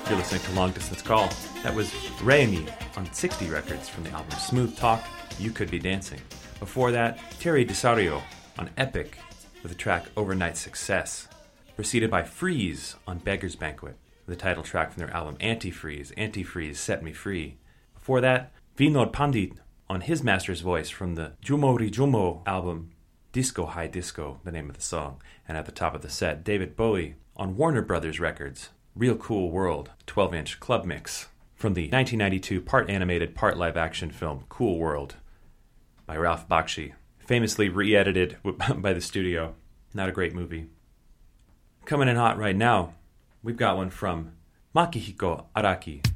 You're listening to Long Distance Call. That was Rémi on 60 Records from the album Smooth Talk, You Could Be Dancing. Before that, Terry DeSario on Epic with the track Overnight Success. Preceded by Freeze on Beggar's Banquet, the title track from their album Antifreeze, Antifreeze Set Me Free. Before that, Vinod Pandit on his master's voice from the Jumo Rijumo album Disco High Disco, the name of the song. And at the top of the set, David Bowie on Warner Brothers Records, Real Cool World, 12-inch club mix from the 1992 part animated, part live-action film Cool World by Ralph Bakshi, famously re-edited by the studio. Not a great movie. Coming in hot right now, we've got one from Makihiko Araki.